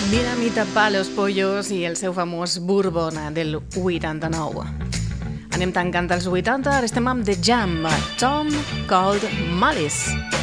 Dinamita, Palos, Pollos i el seu famós Bourbon del 89. Anem tancant els 80, ara estem amb The Jam, Tom Called Malice.